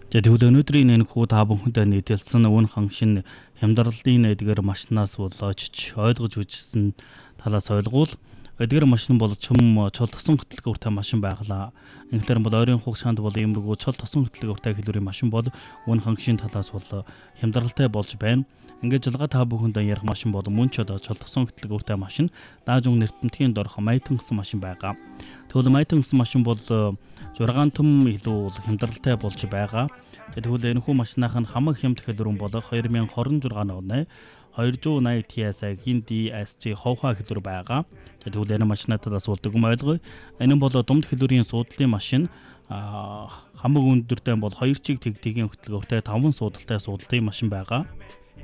За тэгвэл өнөөдрийн энэ хүү та бүхэндээ нийтэлсэн өвн хангшин хямдралын эдгээр машинаас болооч ойлгож үзсэн талаас ойлгуул эдгээр машин бол чум чул тосон хөтөлбөртэй машин байглаа. Инглер бол ойрын хуг шанд бол иймэрхүү чул тосон хөтөлбөртэй хэлбэрийн машин бол өвн хангшин талаас бол хямдралтай болж байна. Ингээд жилга та бүхэндээ ярих машин бол мөн ч одоо чул тосон хөтөлбөртэй машин дааж өнгө нэртэмтгийн дорх майтан гэсэн машин байгаа. Тэгвэл майтан гэсэн машин бол 6 том илүү хямдралтай болж байгаа. Тэгвэл энэ хүү машинах нь хамаг хямд хэлбэрэн болох 2026 оны 280 TSI-гийн DSG ховхаа хэлбэр байгаа. Тэгвэл энэ машинатад асуултыг ойлгоё. Энэ бол дунд хэлбэрийн суудлын машин хамаг өндөртэй бол 2 чиг тэгтгийн хөтөлбөртэй 5 суудалтай суудлын машин байгаа.